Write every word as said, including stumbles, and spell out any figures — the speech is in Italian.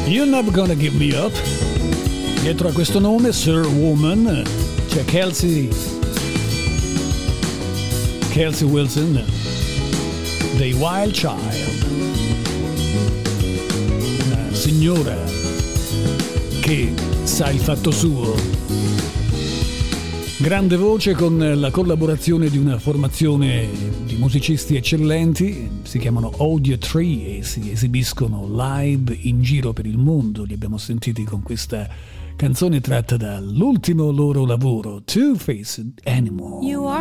You're Never Gonna Give Me Up. Dietro a questo nome, Sir Woman, c'è Kelsey Kelsey Wilson dei Wild Child, una signora che sa il fatto suo. Grande voce con la collaborazione di una formazione di musicisti eccellenti, si chiamano Audio Tree e si esibiscono live in giro per il mondo. Li abbiamo sentiti con questa canzone tratta dall'ultimo loro lavoro, Two-Faced Animal. You are